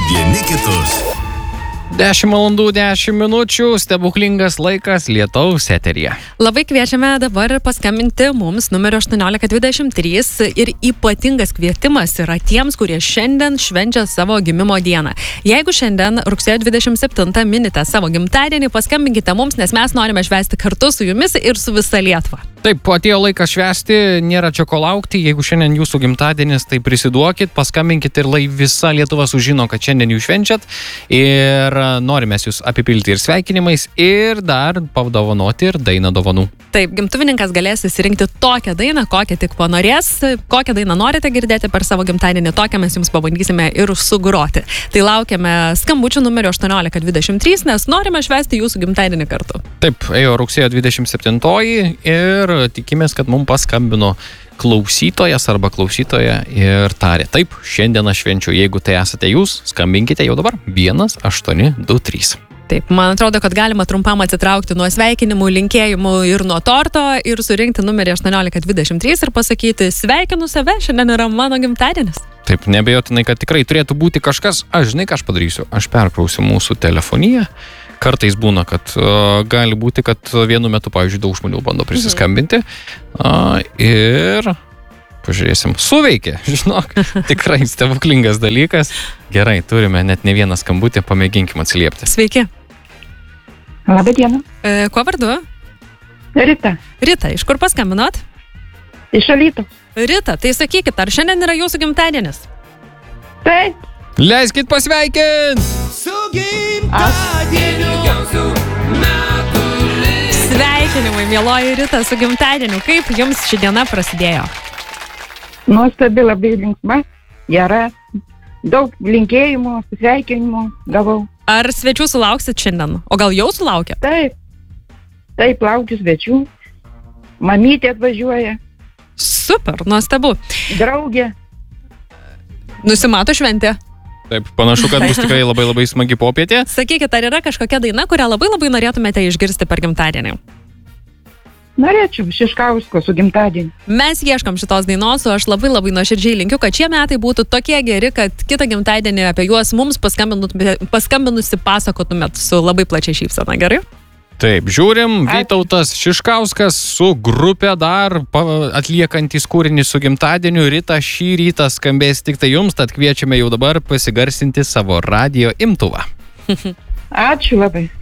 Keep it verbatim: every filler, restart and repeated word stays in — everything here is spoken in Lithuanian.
vieni kitus. dešimt valandų dešimt minučių, stebuklingas laikas lietaus eteryje. Labai kviečiame dabar paskambinti mums numeriu aštuoniolika dvidešimt trys ir ypatingas kvietimas yra tiems, kurie šiandien švenčia savo gimimo dieną. Jeigu šiandien rugsėjo dvidešimt septintą minite savo gimtadienį, paskambinkite mums, nes mes norime švęsti kartu su jumis ir su visa Lietuva. Taip, atėjo laikas švęsti, nėra čia ko laukti. Jeigu šiandien jūsų gimtadienis, tai prisiduokit, paskambinkit ir lai visa Lietuva sužino, kad šiandien jūs švenčiat. Ir norime jūs apipilti ir sveikinimais, ir dar padovanoti ir dainą dovanų. Taip, gimtuvininkas galės įsirinkti tokią dainą, kokią tik panorės. Kokią dainą norite girdėti per savo gimtadienį, tokią mes jums pabandysime ir sugroti. Tai laukiame skambučių numeriu aštuoniolika dvidešimt trys, nes norime švęsti jūsų gimtadienį kartu. Taip, ėjo rugsėjo dvidešimt septintoji ir tikimės, kad mums paskambino klausytojas arba klausytoja ir tarė: taip, šiandien aš švenčiu, jeigu tai esate jūs, skambinkite jau dabar vienas aštuoni du trys. Taip, man atrodo, kad galima trumpam atsitraukti nuo sveikinimų, linkėjimų ir nuo torto ir surinkti numerį aštuoniolika dvidešimt trys ir pasakyti: sveikinu save, šiandien yra mano gimtadienis. Taip, nebejotinai, kad tikrai turėtų būti kažkas. Aš žinai, ką aš padarysiu, aš perkrausiu mūsų telefoniją. Kartais būna, kad uh, gali būti, kad vienu metu, pavyzdžiui, daug žmonių bando prisiskambinti. Uh, ir pažiūrėsim, suveikė, žinok, tikrai stebuklingas dalykas. Gerai, turime net ne vieną skambutį, pamėginkim atsiliepti. Sveiki. Labą dieną. E, kuo vardu? Rita. Rita, iš kur paskambinot? Iš Alytaus. Rita, tai sakykit, ar šiandien yra jūsų gimtadienis? Taip. Leiskit pasveikint! Sveikinimai, mieloji Rita, su gimtadieniu. Kaip jums ši diena prasidėjo? Nuostabi, labai linksma, gera. Daug linkėjimų, sveikinimų gavau. Ar svečių sulauksit šiandien? O gal jau sulaukė? Taip. Taip, laukiu svečių. Mamytė atvažiuoja. Super, nuostabu. Draugė. Nusimato šventė? Taip, panašu, kad bus tikrai labai labai smagi popietė. Sakykit, ar yra kažkokia daina, kurią labai labai norėtumėte išgirsti per gimtadienį? Norėčiau Šiškausko su gimtadieniu. Mes ieškom šitos dainos, o aš labai labai nuoširdžiai linkiu, kad šie metai būtų tokie geri, kad kitą gimtadienį apie juos mums paskambinusi pasakotumėt su labai plačia šypsena, gerai? Taip, žiūrim, Vytautas Šiškauskas su grupė dar atliekantys kūrinį su gimtadieniu. Rita, šį rytą skambės tik tai jums, tad kviečiame jau dabar pasigarsinti savo radijo imtuvą. Ačiū labai.